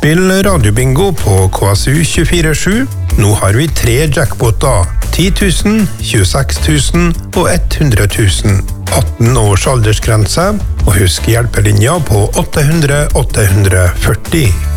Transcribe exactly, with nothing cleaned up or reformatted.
Spill radiobingo på K S U tjuefire sju. Nå har vi tre jackpoter. ti tusen, tjueseks tusen og hundre tusen. atten års aldersgrense, og husk hjelpelinja på åtte hundre åtte hundre førti.